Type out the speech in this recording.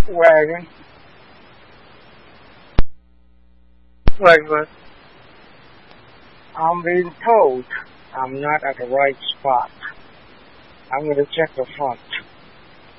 wagon. Wait. I'm being told I'm not at the right spot. I'm going to check the front.